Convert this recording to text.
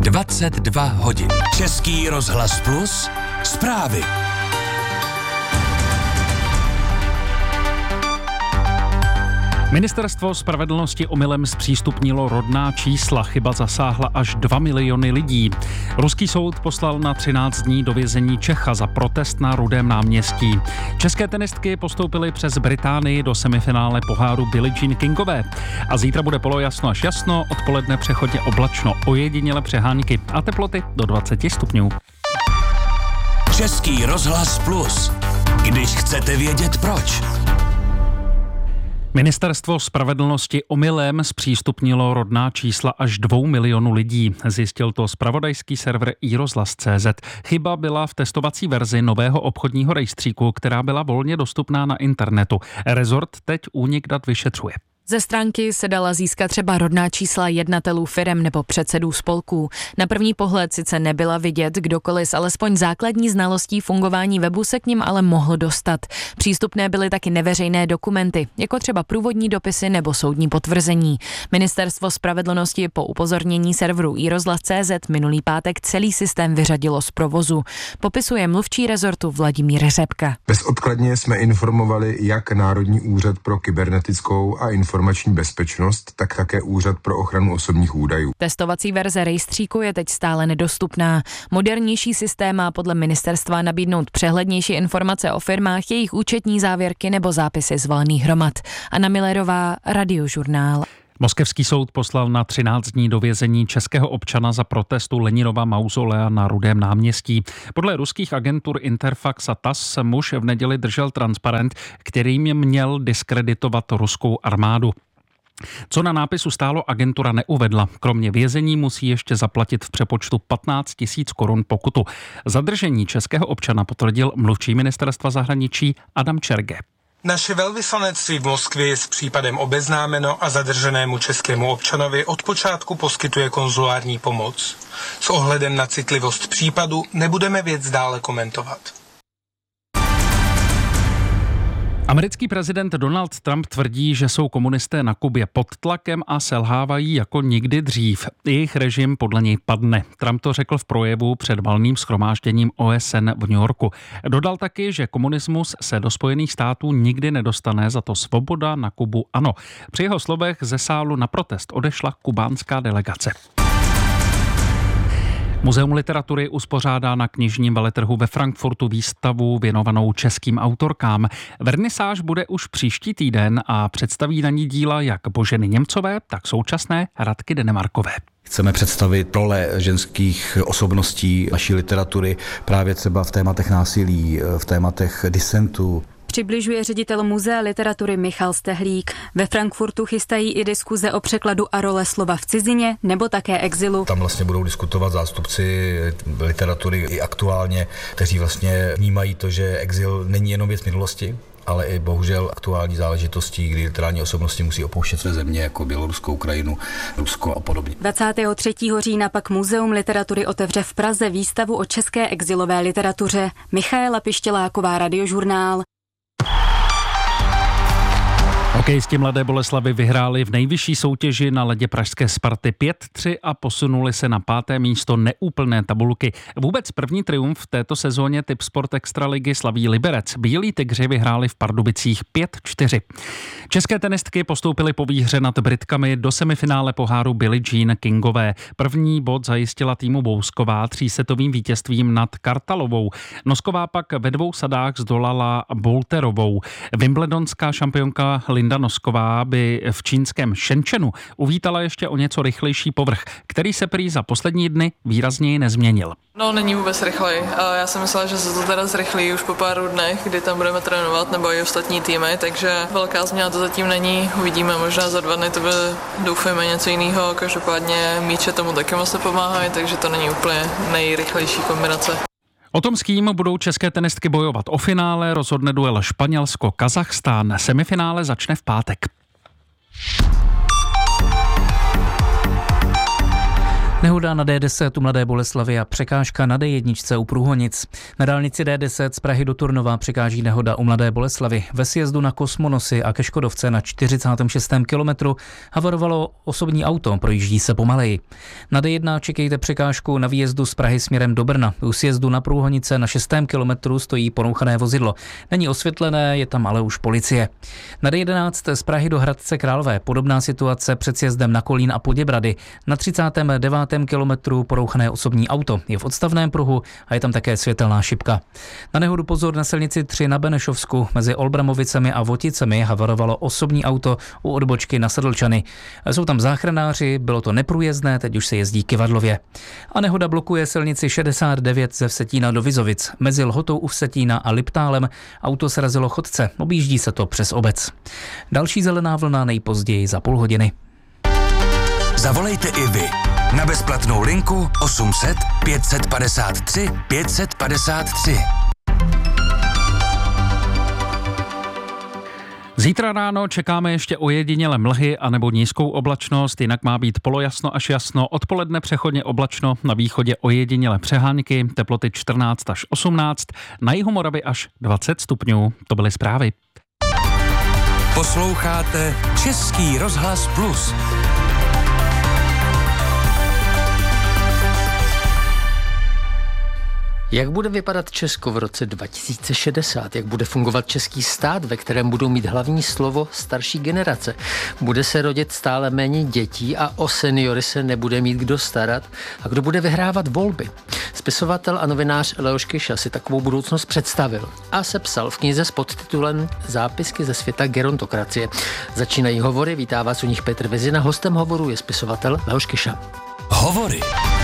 22 hodin. Český rozhlas Plus, zprávy. Ministerstvo spravedlnosti omylem zpřístupnilo rodná čísla. Chyba zasáhla až 2 miliony lidí. Ruský soud poslal na 13 dní do vězení Čecha za protest na Rudém náměstí. České tenistky postoupily přes Británii do semifinále poháru Billie Jean Kingové. A zítra bude polojasno až jasno, odpoledne přechodně oblačno, ojediněle přehánky a teploty do 20 stupňů. Český rozhlas Plus. Když chcete vědět proč. Ministerstvo spravedlnosti omylem zpřístupnilo rodná čísla až 2 milionů lidí. Zjistil to zpravodajský server iRozhlas.cz. Chyba byla v testovací verzi nového obchodního rejstříku, která byla volně dostupná na internetu. Rezort teď únik dat vyšetřuje. Ze stránky se dala získat třeba rodná čísla jednatelů firem nebo předsedů spolků. Na první pohled sice nebyla vidět, kdokoliv s alespoň základní znalostí fungování webu se k nim ale mohl dostat. Přístupné byly taky neveřejné dokumenty, jako třeba průvodní dopisy nebo soudní potvrzení. Ministerstvo spravedlnosti po upozornění serveru iRozhlas.cz minulý pátek celý systém vyřadilo z provozu. Popisuje mluvčí rezortu Vladimír Řepka. Bezodkladně jsme informovali jak Národní úřad pro kybernetickou a informační bezpečnost, tak také Úřad pro ochranu osobních údajů. Testovací verze rejstříku je teď stále nedostupná. Modernější systém má podle ministerstva nabídnout přehlednější informace o firmách, jejich účetní závěrky nebo zápisy z valných hromad. Anna Millerová, Radiožurnál. Moskevský soud poslal na 13 dní do vězení českého občana za protestu Leninova mauzolea na Rudém náměstí. Podle ruských agentur Interfax a TASS muž v neděli držel transparent, kterým měl diskreditovat ruskou armádu. Co na nápisu stálo, agentura neuvedla. Kromě vězení musí ještě zaplatit v přepočtu 15 000 korun pokutu. Zadržení českého občana potvrdil mluvčí ministerstva zahraničí Adam Čerge. Naše velvyslanectví v Moskvě je s případem obeznámeno a zadrženému českému občanovi od počátku poskytuje konzulární pomoc. S ohledem na citlivost případu nebudeme věc dále komentovat. Americký prezident Donald Trump tvrdí, že jsou komunisté na Kubě pod tlakem a selhávají jako nikdy dřív. Jejich režim podle něj padne. Trump to řekl v projevu před valným shromážděním OSN v New Yorku. Dodal taky, že komunismus se do Spojených států nikdy nedostane, za to svoboda na Kubu ano. Při jeho slovech ze sálu na protest odešla kubánská delegace. Muzeum literatury uspořádá na knižním veletrhu ve Frankfurtu výstavu věnovanou českým autorkám. Vernisáž bude už příští týden a představí na ní díla jak Boženy Němcové, tak současné Radky Denemarkové. Chceme představit role ženských osobností naší literatury právě třeba v tématech násilí, v tématech disentu. Přibližuje ředitel Muzea literatury Michal Stehlík. Ve Frankfurtu chystají i diskuze o překladu a role slova v cizině nebo také exilu. Tam vlastně budou diskutovat zástupci literatury i aktuálně, kteří vlastně vnímají to, že exil není jenom věc minulosti, ale i bohužel aktuální záležitostí, kdy literární osobnosti musí opouštět své země, jako Bělorusko, Ukrajinu, Rusko a podobně. 23. října pak Muzeum literatury otevře v Praze výstavu o české exilové literatuře. Michaela Pištěláková, Radiožurnál. Hokejisti Mladé Boleslavi vyhráli v nejvyšší soutěži na ledě pražské Sparty 5-3 a posunuli se na 5. místo neúplné tabulky. Vůbec první triumf v této sezóně Tipsport Extraligy slaví Liberec. Bílí tygři vyhráli v Pardubicích 5-4. České tenistky postoupily po výhře nad Britkami do semifinále poháru Billie Jean Kingové. První bod zajistila týmu Bousková 3setovým vítězstvím nad Kartalovou. Nosková pak ve 2 sadách zdolala Bolterovou. Wimbledonská šampionka Linda Nosková by v čínském Shenzhenu uvítala ještě o něco rychlejší povrch, který se prý za poslední dny výrazněji nezměnil. No, není vůbec rychlej. Já jsem myslela, že se to teda zrychlí už po pár dnech, kdy tam budeme trénovat, nebo i ostatní týmy, takže velká změna to zatím není. Uvidíme, možná za 2 dny to bude, doufujeme, něco jiného. Každopádně míče tomu taky moc nepomáhají, takže to není úplně nejrychlejší kombinace. O tom, s kým budou české tenistky bojovat o finále, rozhodne duel Španělsko-Kazachstán. Semifinále začne v pátek. Nehoda na D10 u Mladé Boleslavi a překážka na D1 u Průhonic. Na dálnici D10 z Prahy do Turnova překáží nehoda u Mladé Boleslavi. Ve sjezdu na Kosmonosy a ke Škodovce na 46. kilometru havarovalo osobní auto, projíždí se pomaleji. Na D1 čekejte překážku na výjezdu z Prahy směrem do Brna. U sjezdu na Průhonice na 6. kilometru stojí porouchané vozidlo. Není osvětlené, je tam ale už policie. Na D11 z Prahy do Hradce Králové podobná situace před sjezdem na Kolín a Poděbrady. Na 39. kilometru porouchané osobní auto. Je v odstavném pruhu a je tam také světelná šipka. Na nehodu pozor na silnici 3 na Benešovsku. Mezi Olbramovicemi a Voticemi havarovalo osobní auto u odbočky na Sedlčany. Jsou tam záchranáři, bylo to neprůjezdné, teď už se jezdí Kyvadlově. A nehoda blokuje silnici 69 ze Vsetína do Vizovic. Mezi Lhotou u Vsetína a Liptálem auto srazilo chodce. Objíždí se to přes obec. Další zelená vlna nejpozději za půl hodiny. Zavolejte i vy na bezplatnou linku 800 553 553. Zítra ráno čekáme ještě ojediněle mlhy anebo nízkou oblačnost, jinak má být polojasno až jasno, odpoledne přechodně oblačno, na východě ojediněle přehánky, teploty 14 až 18, na jihu Moravy až 20 stupňů. To byly zprávy. Posloucháte Český rozhlas Plus. Jak bude vypadat Česko v roce 2060? Jak bude fungovat český stát, ve kterém budou mít hlavní slovo starší generace? Bude se rodit stále méně dětí a o seniory se nebude mít kdo starat? A kdo bude vyhrávat volby? Spisovatel a novinář Leoš Kyša si takovou budoucnost představil a sepsal v knize s podtitulem Zápisky ze světa gerontokracie. Začínají hovory, vítá vás u nich Petr Vizina, hostem hovoru je spisovatel Leoš Kyša. Hovory.